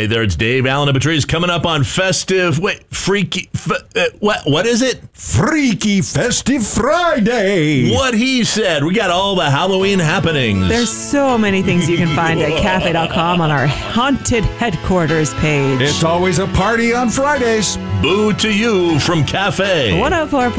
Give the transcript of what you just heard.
Hey there, it's Dave Allen and Patrice coming up on Festive. What is it? Freaky Festive Friday. What he said. We got all the Halloween happenings. There's so many things you can find at cafe.com on our Haunted Headquarters page. It's always a party on Fridays. Boo to you from Cafe. 104.